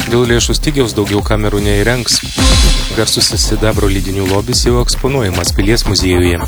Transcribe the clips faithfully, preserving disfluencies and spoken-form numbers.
Dėl lėšų stygiaus daugiau kamerų neįrengs. Garsusis sidabro lydinių lobis jau eksponuojamas Pilies muziejuje.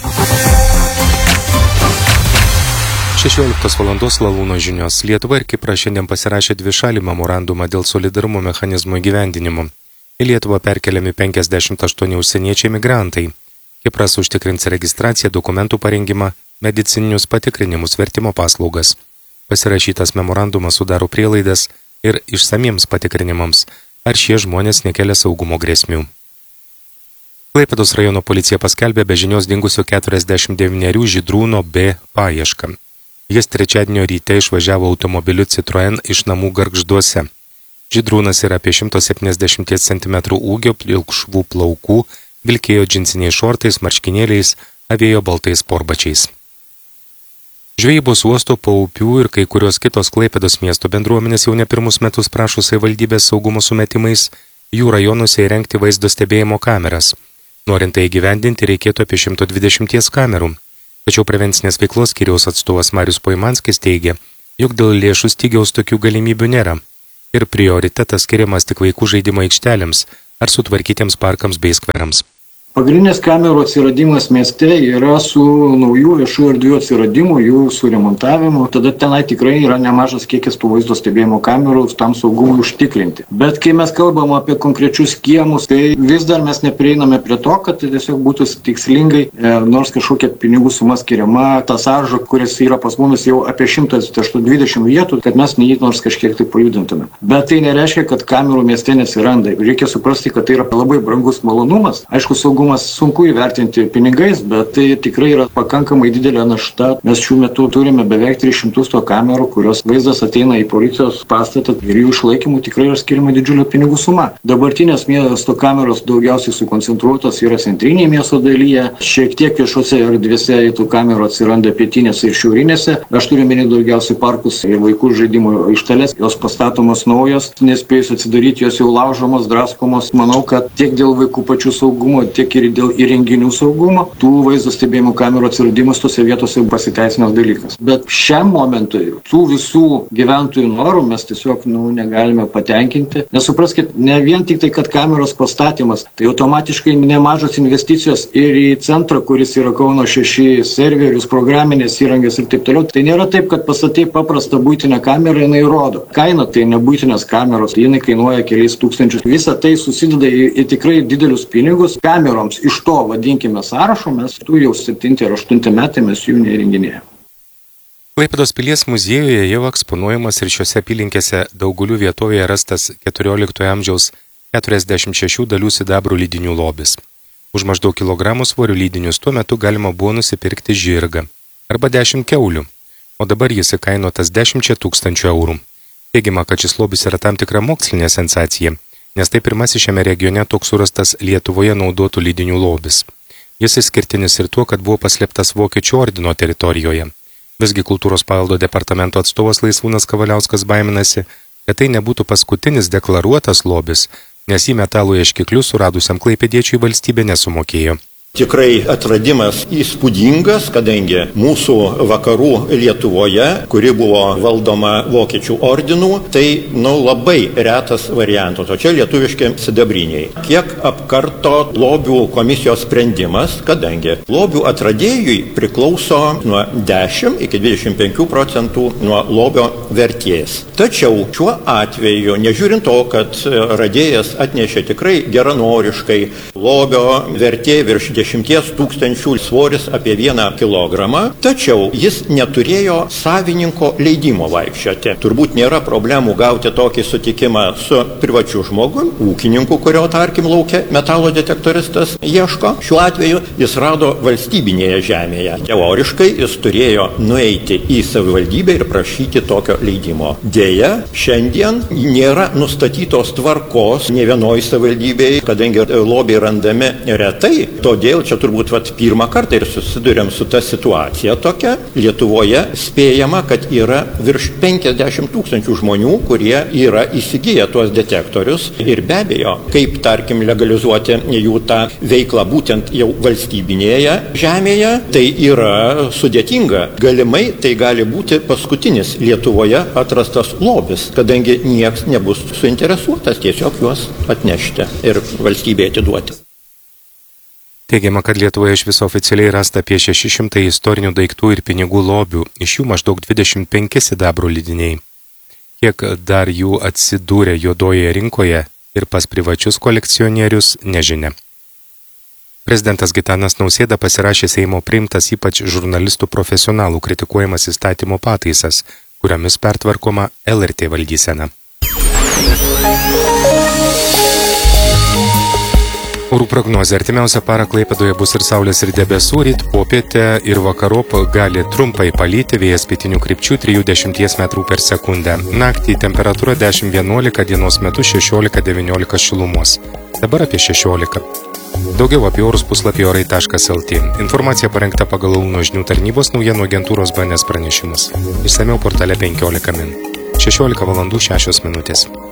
šešioliktos valandos Lalūno žinios. Lietuva ir Kipras šiandien pasirašė dvišalį memorandumą dėl solidarumo mechanizmo įgyvendinimo. Į Lietuvą perkeliami penkiasdešimt aštuoni užsieniečiai migrantai. Kipras užtikrins registraciją, dokumentų parengimą, medicininius patikrinimus, vertimo paslaugas. Pasirašytas memorandumas sudaro prielaidas ir išsamiems patikrinimams, ar šie žmonės nekelia saugumo grėsmių. Klaipėdos rajono policija paskelbė be žinios dingusio keturiasdešimt devynerių Žydrūno B paiešką. Jis trečiadienio ryte išvažiavo automobiliu Citroen iš namų Gargžduose. Žydrūnas yra apie šimto septyniasdešimt centimetrų ūgio, pilkšvų plaukų, vilkėjo džinsiniais šortais, marškinėliais, avėjo baltais sportbačiais. Žvejybos uosto, paupių ir kai kurios kitos Klaipėdos miesto bendruomenės jau ne pirmus metus prašo savivaldybės saugumo sumetimais jų rajonuose įrengti vaizdo stebėjimo kameras. Norint tai įgyvendinti, reikėtų apie šimto dvidešimt kamerų. Tačiau prevencinės veiklos skyriaus atstovas Marius Poimanskis teigia, jog dėl lėšų stygiaus tokių galimybių nėra ir prioritetas skiriamas tik vaikų žaidimo aikštelėms ar sutvarkytiems parkams bei skverams. Pagrindinės kamerų atsiradimas mieste yra su naujų viešų erdvių atsiradimu, jų suremontavimu. Tada tenai tikrai yra nemažas kiekis tų vaizdo stebėjimo kamerų tam saugumui užtikrinti. Bet kai mes kalbam apie konkrečius kiemus, tai vis dar mes neprieiname prie to, kad tai tiesiog būtų tikslingai, e, nors kažkokia pinigų suma skiriama, ta sarža, kuris yra pas mumis jau apie šimtas dvidešimt vietų, kad mes jį nors kažkiek tai pajudintume. Bet tai nereiškia, kad kamerų mieste nesiranda. Reikia suprasti, kad tai yra labai brangus malonumas. Aišku, saugumas sunku įvertinti pinigais, bet tai tikrai yra pakankamai didelė našta. Mes šiuo metu turime beveik tris šimtus to kamerų, kurios vaizdas ateina į policijos pastatą ir jų išlaikymų tikrai yra skiriama didžiulė pinigų suma. Dabartinės miesto kameros daugiausiai sukoncentruotos yra centrinėje miesto dalyje, šiek tiek viešose erdvėse tų kamerų atsiranda pietinėse ir šiaurinėse. Aš turiu minėti daugiausiai parkus ir vaikų žaidimo aikšteles, jos pastatomos naujos, nespėjus atsidaryti, jos jau laužomos, draskomos. Manau, kad tiek dėl vaikų pačių saugumo, tiek ir dėl įrenginių saugumo, tų vaizdo stebėjimo kamerų atsiradimas tose vietose pasiteisinęs dalykas. Bet šiam momentui tų visų gyventojų norų mes tiesiog nu, negalime patenkinti. Nesupraskit, ne vien tik tai, kad kameros pastatymas, tai automatiškai nemažos investicijos ir į centrą, kuris yra Kauno šeši, serverius, programinės įrangės ir taip toliau. Tai nėra taip, kad pastatai paprastą būtinę kamerą, jinai rodo. Kaina tai nebūtinės kameros, jinai kainuoja keliais tūkstančius. Visa tai susideda į, į tikrai didelius pinigus. Kameros iš to, vadinkime, sąrašo, mes tų jau septinti ar aštunti metai mes jų neįrenginėjame. Klaipėdos Pilies muziejuje jau eksponuojamas ir šiose apylinkėse Daugulių vietovėje rastas keturioliktojo amžiaus keturiasdešimt šešių dalių sidabro lydinių lobis. Už maždaug kilogramų svorio lydinius tuo metu galima buvo nusipirkti žirgą arba dešimt kiaulių, o dabar jis įkainotas dešimčia tūkstančių eurų. Teigiama, kad šis lobis yra tam tikra mokslinė sensacija, nes tai pirmasis šiame regione toks surastas Lietuvoje naudotų lydinių lobis. Jis išskirtinis ir tuo, kad buvo paslėptas Vokiečių ordino teritorijoje. Visgi kultūros paveldo departamento atstovas Laisvūnas Kavaliauskas baiminasi, kad tai nebūtų paskutinis deklaruotas lobis, nes į metalų ieškiklius suradusiam klaipėdiečiui valstybė nesumokėjo. Tikrai atradimas įspūdingas, kadangi mūsų vakarų Lietuvoje, kuri buvo valdoma Vokiečių ordinų, tai nu, labai retas variantas, o čia lietuviški sidabriniai. Kiek apkarto lobių komisijos sprendimas, kadangi lobių atradėjui priklauso nuo dešimt iki dvidešimt penkių procentų nuo lobio vertės. Tačiau šiuo atveju, nežiūrint to, kad radėjas atnešė tikrai geranoriškai lobio vertė virš dešimties tūkstančių, svoris apie vieną kilogramą, tačiau jis neturėjo savininko leidimo vaikščioti. Turbūt nėra problemų gauti tokį sutikimą su privačiu žmogum, ūkininku, kurio, tarkim, laukia metalo detektoristas ieško. Šiuo atveju jis rado valstybinėje žemėje. Teoriškai jis turėjo nueiti į savivaldybę ir prašyti tokio leidimo. Deja, šiandien nėra nustatytos tvarkos ne vienoj savivaldybėje, kadangi lobiai randami retai, todėl vėl čia turbūt vat, pirmą kartą ir susidurėm su ta situacija tokia. Lietuvoje spėjama, kad yra virš penkiasdešimt tūkstančių žmonių, kurie yra įsigiję tuos detektorius. Ir be abejo, kaip, tarkim, legalizuoti jų tą veiklą būtent jau valstybinėje žemėje, tai yra sudėtinga. Galimai tai gali būti paskutinis Lietuvoje atrastas lobis, kadangi nieks nebus suinteresuotas tiesiog juos atnešti ir valstybėje atiduoti. Teigiama, kad Lietuvoje iš viso oficialiai rasta apie šeši šimtai istorinių daiktų ir pinigų lobių, iš jų maždaug dvidešimt penki sidabro lydiniai. Kiek dar jų atsidūrė juodojoje rinkoje ir pas privačius kolekcionierius, nežinia. Prezidentas Gitanas Nausėda pasirašė Seimo priimtas ypač žurnalistų profesionalų kritikuojamas įstatymo pataisas, kuriomis pertvarkoma L R T valdysena. Orų prognozė. Artimiausią parą Klaipėdoje bus ir saulės ir debesų, ryt popietę ir vakarop gali trumpai palyti, vėjas pietinių krypčių trijų dešimties metrų per sekundę. Naktį temperatūra dešimt vienuolika, dienos metu šešiolika devyniolika šilumos. Dabar apie šešiolika. Daugiau apie orus puslapį orai taškas el tė. Informacija parengta pagal Launo žinių tarnybos naujienų agentūros B N S pranešimus. Išsamiau portale penkiolika min. šešiolika valandų šešios minutės.